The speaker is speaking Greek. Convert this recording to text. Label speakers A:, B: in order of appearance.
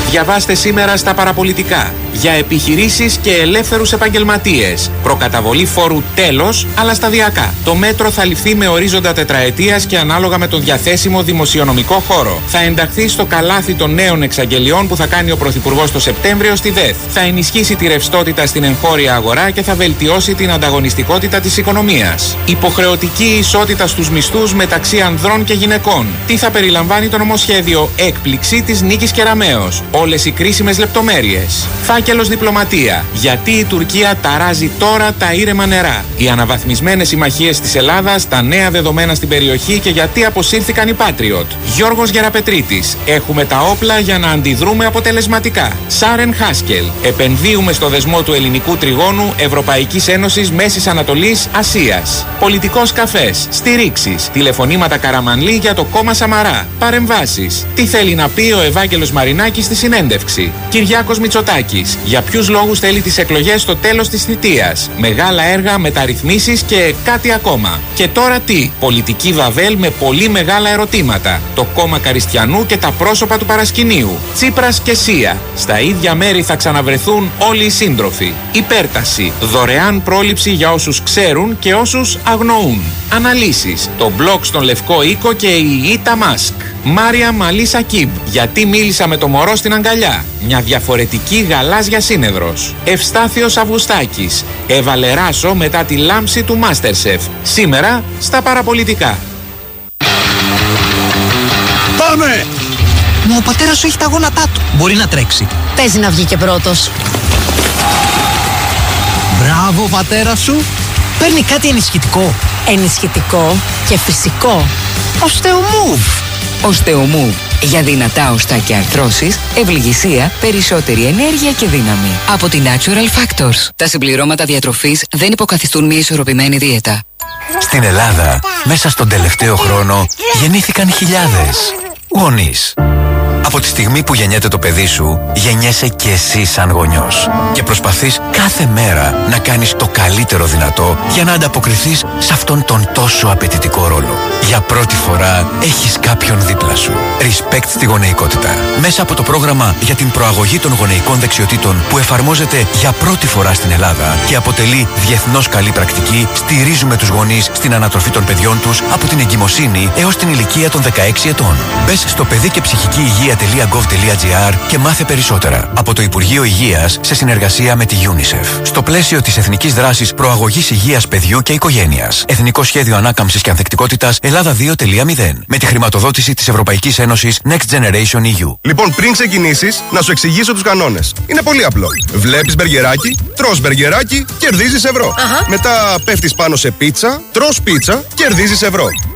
A: Διαβάστε σήμερα στα παραπολιτικά. Για επιχειρήσεις και ελεύθερους επαγγελματίες. Προκαταβολή φόρου τέλος, αλλά σταδιακά. Το μέτρο θα ληφθεί με ορίζοντα τετραετίας και ανάλογα με τον διαθέσιμο δημοσιονομικό χώρο. Θα ενταχθεί στο καλάθι των νέων εξαγγελιών που θα κάνει ο Πρωθυπουργός το Σεπτέμβριο στη ΔΕΘ. Θα ενισχύσει τη ρευστότητα στην εγχώρια αγορά και θα βελτιώσει την ανταγωνιστικότητα της οικονομίας. Υποχρεωτική ισότητα στους μισθούς μεταξύ ανδρών και γυναικών. Τι θα περιλαμβάνει το νομοσχέδιο? Έκπληξη της Νίκης Κεραμέως. Όλες οι κρίσιμες λεπτομέρειες. Φάκελος διπλωματία. Γιατί η Τουρκία ταράζει τώρα τα ήρεμα νερά. Οι αναβαθμισμένες συμμαχίες της Ελλάδας, τα νέα δεδομένα στην περιοχή και γιατί αποσύρθηκαν οι Patriot. Γιώργος Γεραπετρίτης. Έχουμε τα όπλα για να αντιδρούμε αποτελεσματικά. Σάρεν Χάσκελ. Επενδύουμε στο δεσμό του ελληνικού τριγώνου Ευρωπαϊκής Ένωσης Μέσης Ανατολής Ασίας. Πολιτικός καφές. Στηρίξεις. Τηλεφωνήματα Καραμανλή για το κόμμα Σαμαρά. Παρεμβάσεις. Τι θέλει να πει ο Ευάγγελος Μαρινάκης στη συνέντευξη. Κυριάκος Μητσοτάκης. Για ποιους λόγους θέλει τις εκλογές στο τέλος της θητείας. Μεγάλα έργα, μεταρρυθμίσεις και κάτι ακόμα. Και τώρα τι? Πολιτική βαβέλ με πολύ μεγάλα ερωτήματα. Το κόμμα Καριστιανού και τα πρόσωπα του παρασκηνίου. Τσίπρας και Σία. Στα ίδια μέρη θα ξαναβρεθούν όλοι οι σύντροφοι. Υπέρταση. Δωρεάν πρόληψη για όσους ξέρουν και όσους αγνοούν. Αναλύσεις. Το μπλοκ στον Λευκό Οίκο και η Ίτα Μάσκ. Μάρια Μαλίσα Κιμπ. Γιατί μίλησα με το μωρό στην αγκαλιά. Μια διαφορετική γαλάζια σύνεδρος. Ευστάθιος Αυγουστάκης. Έβαλε ράσο μετά τη λάμψη του Masterchef. Σήμερα στα παραπολιτικά.
B: Πάμε! Μα ο πατέρας σου έχει τα γόνατά του. Μπορεί να τρέξει.
C: Παίζει να βγει και πρώτος.
B: Μπράβο, πατέρα σου. Παίρνει κάτι ενισχυτικό.
C: Ενισχυτικό και φυσικό.
B: Osteomove.
D: Osteomove. Για δυνατά οστά και αρθρώσεις, ευληγησία, περισσότερη ενέργεια και δύναμη. Από τη Natural Factors. Τα συμπληρώματα διατροφής δεν υποκαθιστούν μια ισορροπημένη δίαιτα.
E: Στην Ελλάδα, μέσα στον τελευταίο χρόνο, γεννήθηκαν χιλιάδες γονείς. Από τη στιγμή που γεννιέται το παιδί σου, γεννιέσαι και εσύ σαν γονιός. Και προσπαθείς κάθε μέρα να κάνεις το καλύτερο δυνατό για να ανταποκριθείς σε αυτόν τον τόσο απαιτητικό ρόλο. Για πρώτη φορά έχεις κάποιον δίπλα σου. Respect στη γονεϊκότητα. Μέσα από το πρόγραμμα για την προαγωγή των γονεϊκών δεξιοτήτων που εφαρμόζεται για πρώτη φορά στην Ελλάδα και αποτελεί διεθνώς καλή πρακτική, στηρίζουμε τους γονείς στην ανατροφή των παιδιών τους από την εγκυμοσύνη έως την ηλικία των 16 ετών. Μπες στο παιδί και ψυχική υγεία.gov.gr και μάθε περισσότερα. Από το Υπουργείο Υγείας σε συνεργασία με τη UNICEF. Στο πλαίσιο της Εθνικής Δράσης Προαγωγής Υγείας Παιδιού και Οικογένειας. Εθνικό Σχέδιο Ανάκαμψης και Ανθεκτικότητας Ελλάδα 2.0. Με τη χρηματοδότηση της Ευρωπαϊκής Ένωσης Next Generation EU.
F: Λοιπόν, πριν ξεκινήσεις, να σου εξηγήσω τους κανόνες. Είναι πολύ απλό. Βλέπεις μπεργκεράκι, τρως μπεργκεράκι, κερδίζεις ευρώ. Μετά πέφτεις πάνω σε πίτσα, τρως πίτσα, κερδίζεις ευρώ.